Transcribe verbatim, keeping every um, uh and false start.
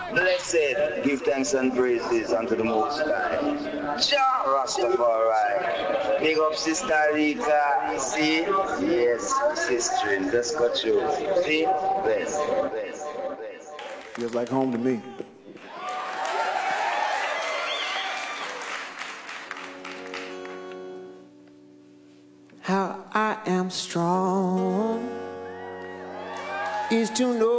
Blessed, give thanks and praises unto the Most High. Jah Rastafari. Big up Sister Rika. See? Yes, sister. That's got you. See? Best, best, best. Feels like home to me. How I am strong is to know